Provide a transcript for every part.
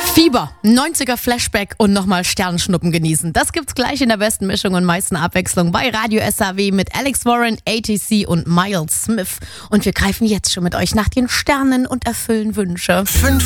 Fieber, 90er Flashback und nochmal Sternschnuppen genießen. Das gibt's gleich in der besten Mischung und meisten Abwechslung bei Radio SAW mit Alex Warren, ATC und Miles Smith. Und wir greifen jetzt schon mit euch nach den Sternen und erfüllen Wünsche.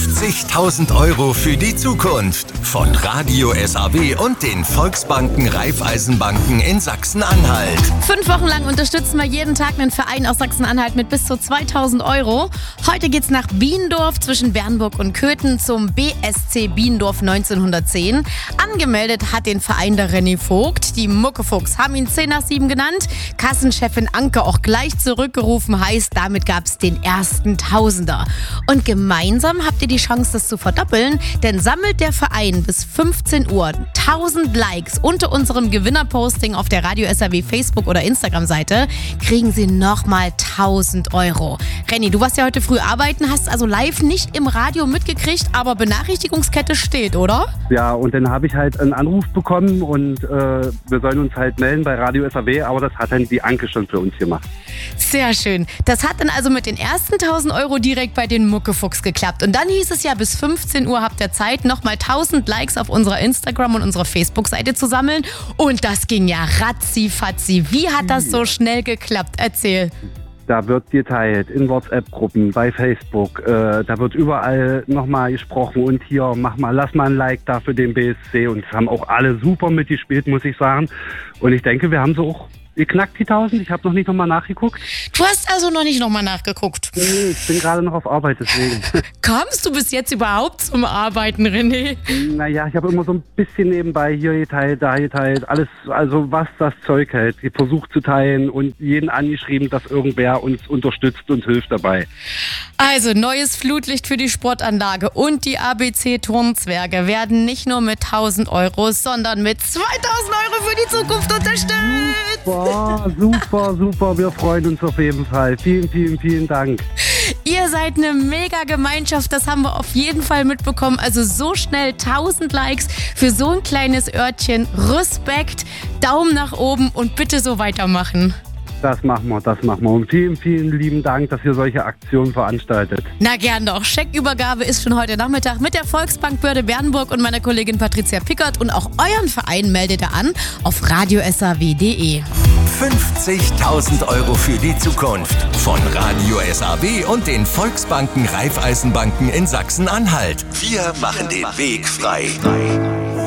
50.000 € für die Zukunft von Radio SAW und den Volksbanken Raiffeisenbanken in Sachsen-Anhalt. 5 Wochen lang unterstützen wir jeden Tag einen Verein aus Sachsen-Anhalt mit bis zu 2.000 €. Heute geht's nach Biendorf zwischen Bernburg und Köthen zum BSC Biendorf 1910. Angemeldet hat den Verein der René Vogt. Die Muckefuchs haben ihn 10 nach 7 genannt. Kassenchefin Anke auch gleich zurückgerufen, heißt, damit gab's den ersten Tausender. Und gemeinsam habt ihr die Chance, das zu verdoppeln, denn sammelt der Verein bis 15 Uhr 1000 Likes unter unserem Gewinnerposting auf der Radio SAW Facebook- oder Instagram-Seite, kriegen sie nochmal 1.000 €. Renny, du warst ja heute früh arbeiten, hast also live nicht im Radio mitgekriegt, aber Benachrichtigungskette steht, oder? Ja, und dann habe ich halt einen Anruf bekommen und wir sollen uns halt melden bei Radio SAW, aber das hat dann die Anke schon für uns gemacht. Sehr schön. Das hat dann also mit den ersten 1.000 € direkt bei den Muckefuchs geklappt. Und dann hieß es ja, bis 15 Uhr habt ihr Zeit, nochmal 1.000 Likes auf unserer Instagram- und unserer Facebook-Seite zu sammeln. Und das ging ja ratzi-fatzi. Wie hat das so schnell geklappt? Erzähl. Da wird geteilt in WhatsApp-Gruppen, bei Facebook, da wird überall nochmal gesprochen und hier, lass mal ein Like da für den BSC und es haben auch alle super mitgespielt, muss ich sagen. Und ich denke, wir haben so auch geknackt die 1.000, ich habe noch nicht nochmal nachgeguckt. Du hast also noch nicht nochmal nachgeguckt? Nee, ich bin gerade noch auf Arbeit, deswegen. Kamst du bis jetzt überhaupt zum Arbeiten, René? Naja, ich habe immer so ein bisschen nebenbei hier geteilt, da geteilt, alles, also was das Zeug hält. Ich versuche zu teilen und jeden angeschrieben, dass irgendwer uns unterstützt und hilft dabei. Also, neues Flutlicht für die Sportanlage und die ABC-Turmzwerge werden nicht nur mit 1.000 €, sondern mit 2.000 € für die Zukunft unterstützt. Super, wir freuen uns auf jeden Fall. Vielen Dank. Ihr seid eine mega Gemeinschaft, das haben wir auf jeden Fall mitbekommen. Also so schnell 1.000 Likes für so ein kleines Örtchen. Respekt, Daumen nach oben und bitte so weitermachen. Das machen wir. Und vielen lieben Dank, dass ihr solche Aktionen veranstaltet. Na gern doch. Scheckübergabe ist schon heute Nachmittag mit der Volksbank Börde Bernburg und meiner Kollegin Patricia Pickert. Und auch euren Verein meldet ihr an auf radiosaw.de. 50.000 € für die Zukunft von Radio SAW und den Volksbanken Raiffeisenbanken in Sachsen-Anhalt. Wir machen den Weg frei.